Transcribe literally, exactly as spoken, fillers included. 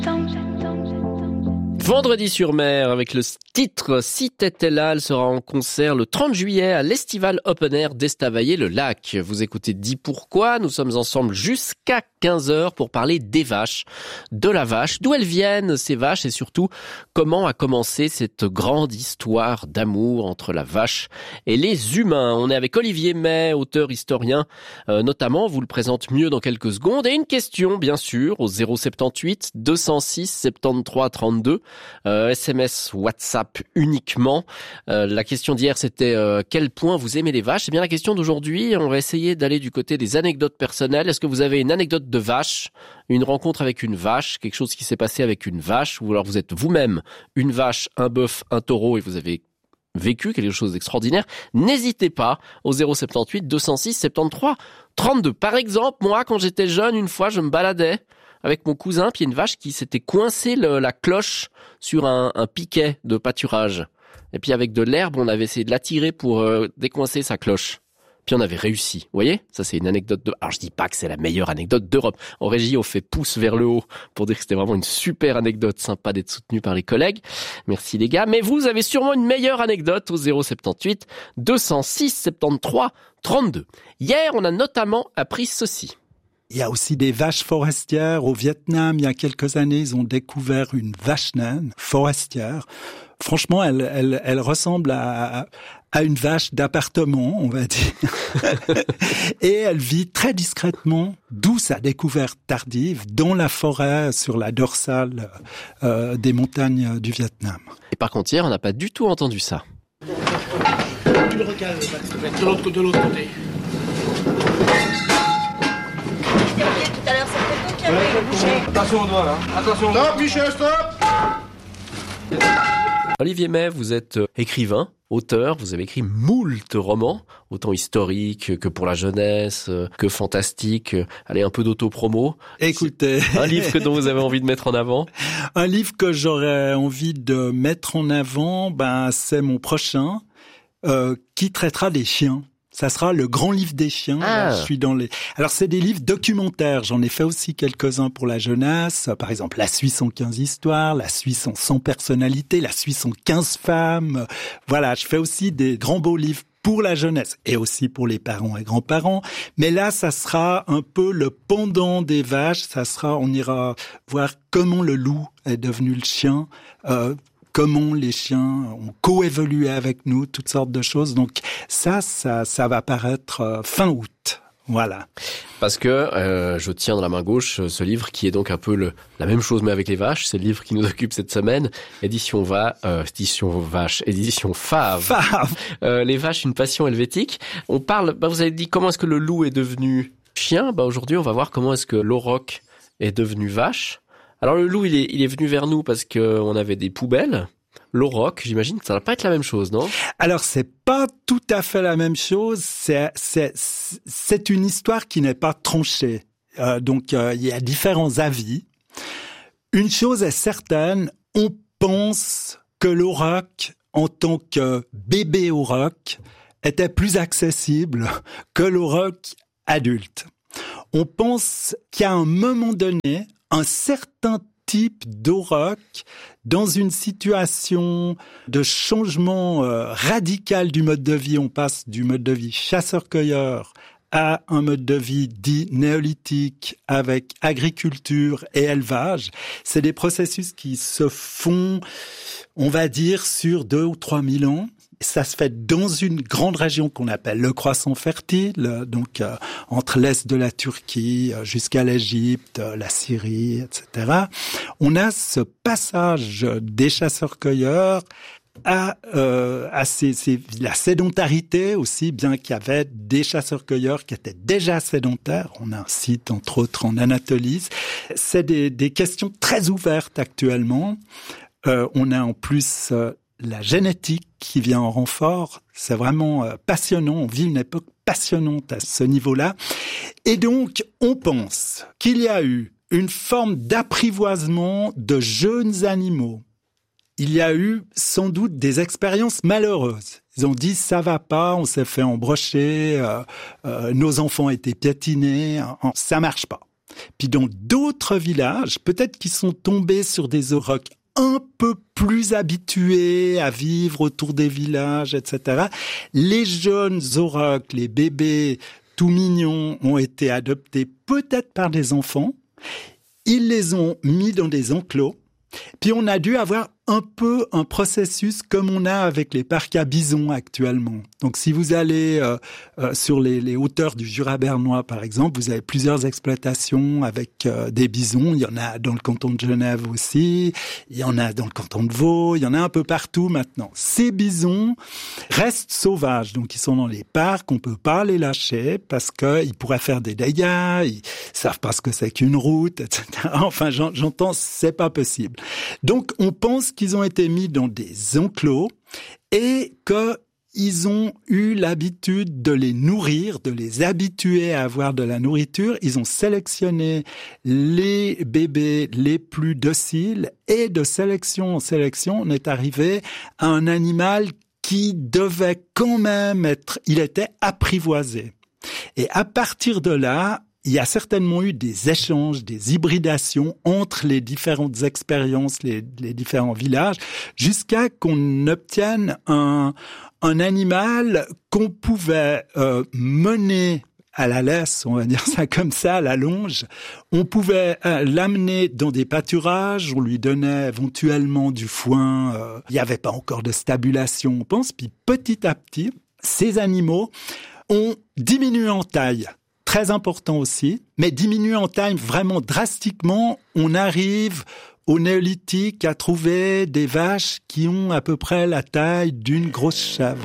Vendredi-sur-Mer, avec le titre « Si t'étais là », elle sera en concert le trente juillet à l'Estival Open Air d'Estavayer-le-Lac. Vous écoutez Dis Pourquoi, nous sommes ensemble jusqu'à quinze heures pour parler des vaches, de la vache, d'où elles viennent ces vaches et surtout comment a commencé cette grande histoire d'amour entre la vache et les humains. On est avec Olivier May, auteur historien, euh, notamment, vous le présente mieux dans quelques secondes. Et une question, bien sûr, au zéro soixante-dix-huit deux cent six soixante-treize trente-deux. Euh, S M S, WhatsApp uniquement. Euh, la question d'hier, c'était euh, quel point vous aimez les vaches ? Eh bien, la question d'aujourd'hui, on va essayer d'aller du côté des anecdotes personnelles. Est-ce que vous avez une anecdote de vache, une rencontre avec une vache, quelque chose qui s'est passé avec une vache, ou alors vous êtes vous-même une vache, un bœuf, un taureau et vous avez vécu quelque chose d'extraordinaire? N'hésitez pas au zéro soixante-dix-huit deux cent six soixante-treize trente-deux. Par exemple, moi, quand j'étais jeune, une fois, je me baladais avec mon cousin, puis il y a une vache qui s'était coincée le, la cloche sur un, un piquet de pâturage. Et puis avec de l'herbe, on avait essayé de l'attirer pour euh, décoincer sa cloche. Puis on avait réussi. Vous voyez ? Ça, c'est une anecdote de... Alors, je dis pas que c'est la meilleure anecdote d'Europe. En régie, on fait pouce vers le haut pour dire que c'était vraiment une super anecdote. Sympa d'être soutenu par les collègues. Merci les gars. Mais vous avez sûrement une meilleure anecdote au zéro soixante-dix-huit deux cent six soixante-treize trente-deux. Hier, on a notamment appris ceci. Il y a aussi des vaches forestières. Au Vietnam, il y a quelques années, ils ont découvert une vache naine forestière. Franchement, elle, elle, elle ressemble à, à une vache d'appartement, on va dire. Et elle vit très discrètement, d'où sa découverte tardive, dans la forêt, sur la dorsale euh, des montagnes du Vietnam. Et par contre, hier, on n'a pas du tout entendu ça. Tu le recales, de l'autre, de l'autre côté. Tout à l'heure, c'est toi qui avais bouché. Attention au doigt, là. Attention. Stop, Michel, stop. Olivier May, vous êtes écrivain, auteur, vous avez écrit moult romans, autant historiques que pour la jeunesse, que fantastiques. Allez, un peu d'auto-promo. Écoutez. Un livre que dont vous avez envie de mettre en avant? Un livre que j'aurais envie de mettre en avant, ben, c'est mon prochain, euh, qui traitera des chiens. Ça sera le grand livre des chiens. Ah. Là, je suis dans les. Alors c'est des livres documentaires. J'en ai fait aussi quelques-uns pour la jeunesse. Par exemple, La Suisse en quinze histoires, La Suisse en cent personnalités, La Suisse en quinze femmes. Voilà, je fais aussi des grands beaux livres pour la jeunesse et aussi pour les parents et grands-parents. Mais là, ça sera un peu le pendant des vaches. Ça sera, on ira voir comment le loup est devenu le chien. Euh, Comment les chiens ont coévolué avec nous, toutes sortes de choses. Donc ça, ça, ça va paraître euh, fin août. Voilà. Parce que euh, je tiens dans la main gauche ce livre qui est donc un peu le, la même chose mais avec les vaches. C'est le livre qui nous occupe cette semaine. Édition Va, euh, édition Vache, édition Fave. Fave. Euh, les vaches, une passion helvétique. On parle. Bah, vous avez dit comment est-ce que le loup est devenu chien. Bah aujourd'hui, on va voir comment est-ce que l'auroch est devenu vache. Alors le loup, il est, il est venu vers nous parce que on avait des poubelles. L'auroch, j'imagine que ça va pas être la même chose, non ? Alors c'est pas tout à fait la même chose. C'est c'est c'est une histoire qui n'est pas tranchée. Euh, donc euh, il y a différents avis. Une chose est certaine, on pense que l'auroch, en tant que bébé auroch, était plus accessible que l'auroch adulte. On pense qu'à un moment donné, un certain type d'auroch, dans une situation de changement euh, radical du mode de vie, on passe du mode de vie chasseur-cueilleur à un mode de vie dit néolithique avec agriculture et élevage. C'est des processus qui se font, on va dire, sur deux ou trois mille ans. Ça se fait dans une grande région qu'on appelle le croissant fertile, donc euh, entre l'est de la Turquie jusqu'à l'Égypte, la Syrie, et cetera. On a ce passage des chasseurs-cueilleurs à, euh, à ces, ces, la sédentarité aussi, bien qu'il y avait des chasseurs-cueilleurs qui étaient déjà sédentaires. On a un site, entre autres, en Anatolie. C'est des, des questions très ouvertes actuellement. Euh, on a en plus euh, la génétique qui vient en renfort. C'est vraiment euh, passionnant. On vit une époque passionnante à ce niveau-là. Et donc, on pense qu'il y a eu une forme d'apprivoisement de jeunes animaux. Il y a eu sans doute des expériences malheureuses. Ils ont dit ça va pas, on s'est fait embrocher, euh, euh, nos enfants étaient piétinés, hein, ça marche pas. Puis dans d'autres villages, peut-être qu'ils sont tombés sur des aurochs un peu plus habitués à vivre autour des villages, et cetera. Les jeunes aurochs, les bébés tout mignons ont été adoptés peut-être par des enfants. Ils les ont mis dans des enclos. Puis on a dû avoir un peu un processus comme on a avec les parcs à bisons actuellement. Donc si vous allez euh, euh, sur les, les hauteurs du Jura bernois, par exemple, vous avez plusieurs exploitations avec euh, des bisons. Il y en a dans le canton de Genève aussi, il y en a dans le canton de Vaud, il y en a un peu partout maintenant. Ces bisons restent sauvages, donc ils sont dans les parcs, on peut pas les lâcher parce qu'ils pourraient faire des dégâts, ils savent pas ce que c'est qu'une route, et cetera. Enfin, j'entends, c'est pas possible. Donc on pense qu'ils ont été mis dans des enclos et qu'ils ont eu l'habitude de les nourrir, de les habituer à avoir de la nourriture. Ils ont sélectionné les bébés les plus dociles et de sélection en sélection, on est arrivé à un animal qui devait quand même être, il était apprivoisé. Et à partir de là, il y a certainement eu des échanges, des hybridations entre les différentes expériences, les, les différents villages, jusqu'à qu'on obtienne un, un animal qu'on pouvait euh, mener à la laisse, on va dire ça comme ça, à la longe. On pouvait euh, l'amener dans des pâturages, on lui donnait éventuellement du foin. Euh, il n'y avait pas encore de stabulation, on pense. Puis petit à petit, ces animaux ont diminué en taille. Très important aussi, mais diminué en taille vraiment drastiquement. On arrive au néolithique à trouver des vaches qui ont à peu près la taille d'une grosse chèvre.